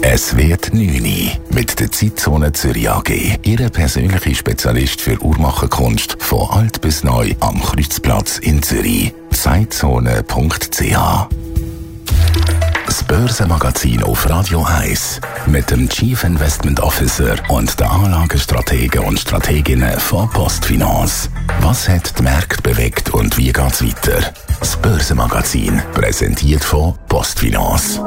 Es wird 9 mit der Zeitzone Zürich AG. Ihre persönliche Spezialist für Uhrmacherkunst von alt bis neu am Kreuzplatz in Zürich. Zeitzone.ch. Das Börsenmagazin auf Radio 1 mit dem Chief Investment Officer und den Anlagestrategen und Strateginnen von Postfinance. Was hat die Märkte bewegt und wie geht's weiter? Das Börsenmagazin, präsentiert von Postfinance.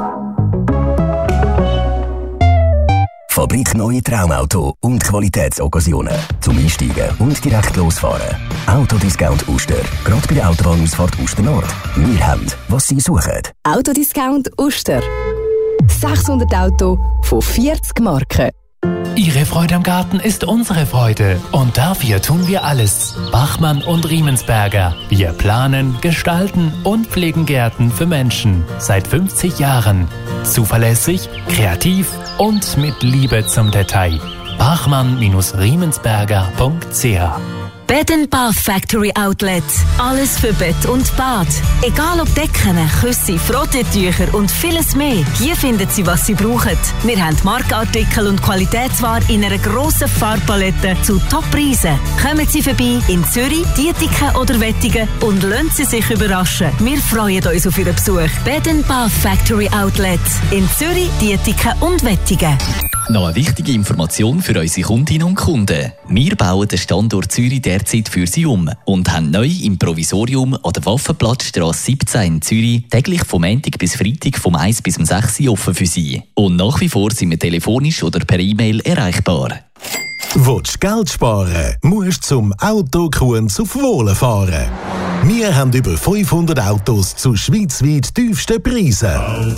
Fabrik Neue Traumauto und Qualitätsoccasionen. Zum Einsteigen und direkt losfahren. Autodiscount Uster. Gerade bei der Autobahnausfahrt Uster Nord. Wir haben, was Sie suchen. Autodiscount Uster. 600 Autos von 40 Marken. Ihre Freude am Garten ist unsere Freude und dafür tun wir alles. Bachmann und Riemensberger. Wir planen, gestalten und pflegen Gärten für Menschen. Seit 50 Jahren. Zuverlässig, kreativ und mit Liebe zum Detail. Bachmann-Riemensberger.ch. Bed & Bath Factory Outlet. Alles für Bett und Bad. Egal ob Decken, Küsse, Frottetücher und vieles mehr. Hier finden Sie, was Sie brauchen. Wir haben Markenartikel und Qualitätsware in einer grossen Farbpalette zu Top-Preisen. Kommen Sie vorbei in Zürich, Dietiken oder Wettigen und lassen Sie sich überraschen. Wir freuen uns auf Ihren Besuch. Bed & Bath Factory Outlet. In Zürich, Dietiken und Wettigen. Noch eine wichtige Information für unsere Kundinnen und Kunden. Wir bauen den Standort Zürich derzeit für Sie um und haben neu im Provisorium an der Waffenplatzstrasse 17 in Zürich täglich vom Montag bis Freitag vom 1 bis 6 Uhr offen für Sie. Und nach wie vor sind wir telefonisch oder per E-Mail erreichbar. Willst du Geld sparen, musst zum Autokunz auf Wohlen fahren. Wir haben über 500 Autos zu schweizweit tiefsten Preisen.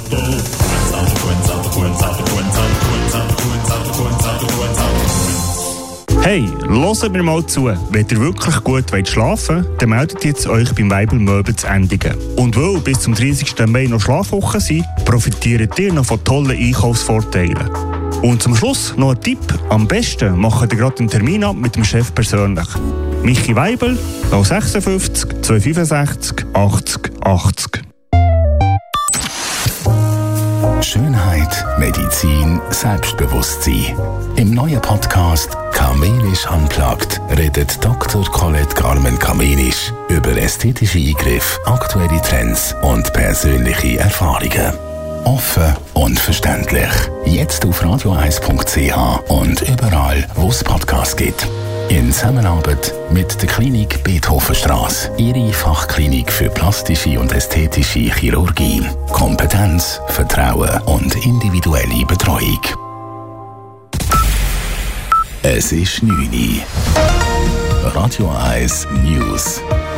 Hey, hört mir mal zu. Wenn ihr wirklich gut schlafen wollt, dann meldet jetzt euch beim Weibel Möbel zu Endigen. Und weil bis zum 30. Mai noch Schlafwochen sind, profitiert ihr noch von tollen Einkaufsvorteilen. Und zum Schluss noch ein Tipp. Am besten macht ihr gerade einen Termin ab mit dem Chef persönlich. Michi Weibel, 056 265 80 80. Schönheit, Medizin, Selbstbewusstsein. Im neuen Podcast Kamenisch Unplugged redet Dr. Colette Carmen-Kamenisch über ästhetische Eingriffe, aktuelle Trends und persönliche Erfahrungen. Offen und verständlich. Jetzt auf radio1.ch und überall, wo es Podcasts gibt. In Zusammenarbeit mit der Klinik Beethovenstrasse. Ihre Fachklinik für plastische und ästhetische Chirurgie. Kompetenz, Vertrauen und individuelle Betreuung. Es ist 9 Uhr. Radio 1 News.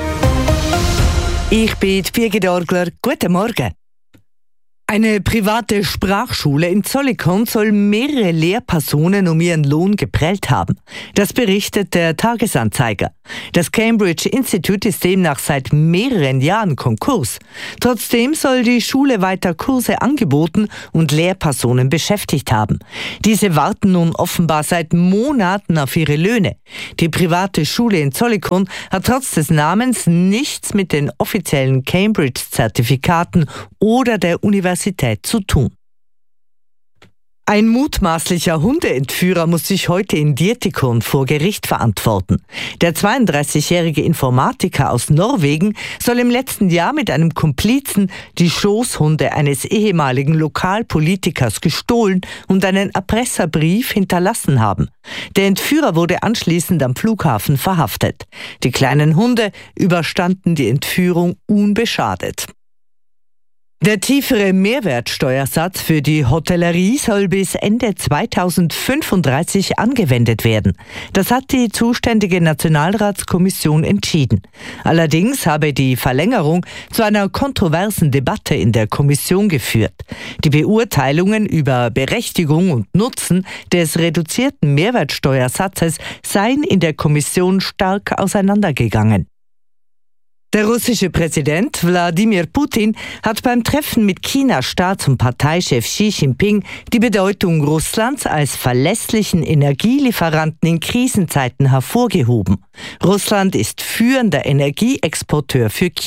Ich bin Birgit Orgler. Guten Morgen. Eine private Sprachschule in Zollikon soll mehrere Lehrpersonen um ihren Lohn geprellt haben. Das berichtet der Tagesanzeiger. Das Cambridge Institute ist demnach seit mehreren Jahren Konkurs. Trotzdem soll die Schule weiter Kurse angeboten und Lehrpersonen beschäftigt haben. Diese warten nun offenbar seit Monaten auf ihre Löhne. Die private Schule in Zollikon hat trotz des Namens nichts mit den offiziellen Cambridge-Zertifikaten oder der Universität zu tun. Ein mutmaßlicher Hundeentführer muss sich heute in Dietikon vor Gericht verantworten. Der 32-jährige Informatiker aus Norwegen soll im letzten Jahr mit einem Komplizen die Schoßhunde eines ehemaligen Lokalpolitikers gestohlen und einen Erpresserbrief hinterlassen haben. Der Entführer wurde anschließend am Flughafen verhaftet. Die kleinen Hunde überstanden die Entführung unbeschadet. Der tiefere Mehrwertsteuersatz für die Hotellerie soll bis Ende 2035 angewendet werden. Das hat die zuständige Nationalratskommission entschieden. Allerdings habe die Verlängerung zu einer kontroversen Debatte in der Kommission geführt. Die Beurteilungen über Berechtigung und Nutzen des reduzierten Mehrwertsteuersatzes seien in der Kommission stark auseinandergegangen. Der russische Präsident Wladimir Putin hat beim Treffen mit Chinas Staats- und Parteichef Xi Jinping die Bedeutung Russlands als verlässlichen Energielieferanten in Krisenzeiten hervorgehoben. Russland ist führender Energieexporteur für China.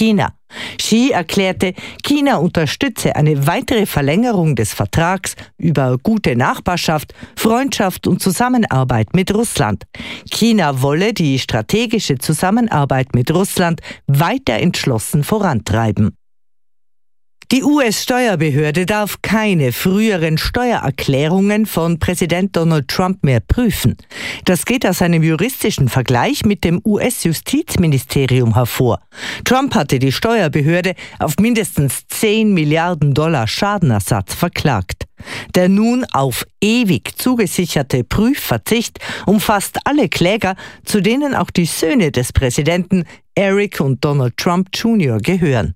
Xi erklärte, China unterstütze eine weitere Verlängerung des Vertrags über gute Nachbarschaft, Freundschaft und Zusammenarbeit mit Russland. China wolle die strategische Zusammenarbeit mit Russland weiter entschlossen vorantreiben. Die US-Steuerbehörde darf keine früheren Steuererklärungen von Präsident Donald Trump mehr prüfen. Das geht aus einem juristischen Vergleich mit dem US-Justizministerium hervor. Trump hatte die Steuerbehörde auf mindestens $10 Milliarden Schadenersatz verklagt. Der nun auf ewig zugesicherte Prüfverzicht umfasst alle Kläger, zu denen auch die Söhne des Präsidenten Eric und Donald Trump Jr. gehören.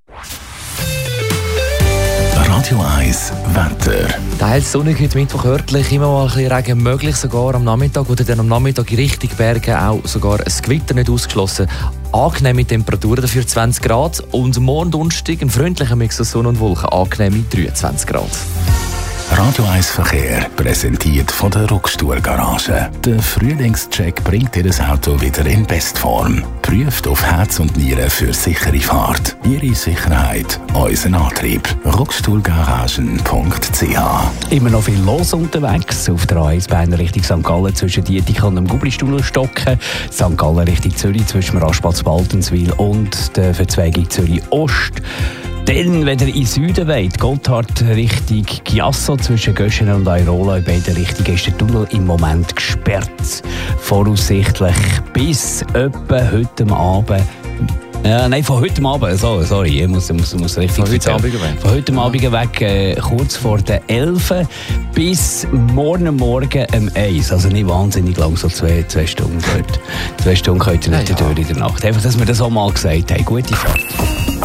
Radio 1 Wetter. Teils sonnig, heute Mittwoch örtlich, immer mal ein bisschen Regen möglich, sogar am Nachmittag oder dann am Nachmittag in Richtung Berge auch sogar ein Gewitter nicht ausgeschlossen. Angenehme Temperaturen dafür 20 Grad und morgen Donnerstag ein freundlicher Mix aus Sonne und Wolken, angenehme 23 Grad. Radio 1 Verkehr, präsentiert von der Ruckstuhl Garage. Der Frühlingscheck bringt Ihr Auto wieder in Bestform. Prüft auf Herz und Nieren für sichere Fahrt. Ihre Sicherheit, unser Antrieb. Ruckstuhlgaragen.ch. Immer noch viel los unterwegs. Auf der A1 Berner Richtung St. Gallen zwischen Dietikon und dem Gublistunnel stocken. St. Gallen Richtung Zürich zwischen Raspatz, Baltenswil und der Verzweigung Zürich Ost. Dann, wenn ihr in Süden wollt, Gotthard Richtung Chiasso zwischen Göschenen und Airola, in beiden Richtungen ist der Tunnel im Moment gesperrt. Voraussichtlich bis etwa heute Abend. Von heute Abend, sorry, ich muss richtig von heute Abend weg. Von heute Abend weg, kurz vor der 11 bis morgen um 1. Also nicht wahnsinnig lang, so 2 Stunden dort. 2 Stunden könnt ihr nicht durch in der Nacht. Einfach, dass wir das auch mal gesagt haben. Gute Fahrt.